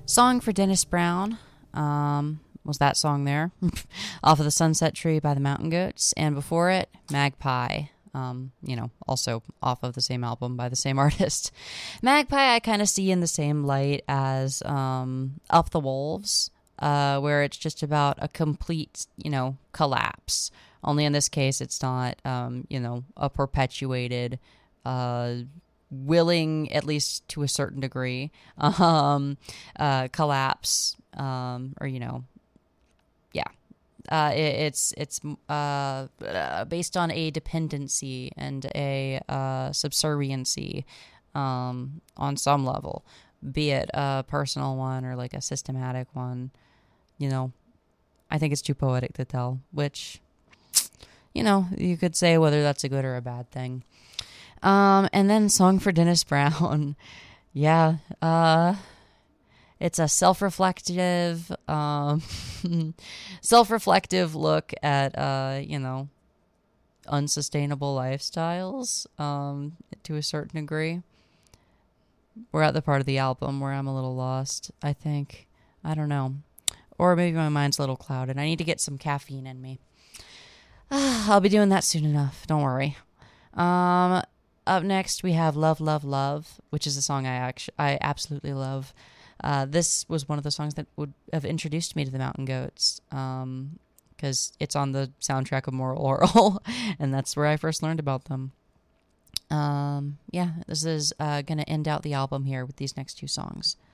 Song for Dennis Brown was that song there, off of the Sunset Tree by the Mountain Goats, and before it, Magpie. Also off of the same album by the same artist. Magpie I kind of see in the same light as Up the Wolves, where it's just about a complete, collapse. Only in this case, it's not, a perpetuated, willing, at least to a certain degree, collapse, it's based on a dependency and a subserviency on some level, be it a personal one or like a systematic one. I think it's too poetic to tell, which, you could say whether that's a good or a bad thing. And then Song for Dennis Brown. Yeah. It's a self-reflective look at, unsustainable lifestyles, to a certain degree. We're at the part of the album where I'm a little lost, I think. I don't know. Or maybe my mind's a little clouded. I need to get some caffeine in me. I'll be doing that soon enough. Don't worry. Up next, we have Love, Love, Love, which is a song I absolutely love. This was one of the songs that would have introduced me to the Mountain Goats, because it's on the soundtrack of Moral Orel, and that's where I first learned about them. This is going to end out the album here with these next two songs.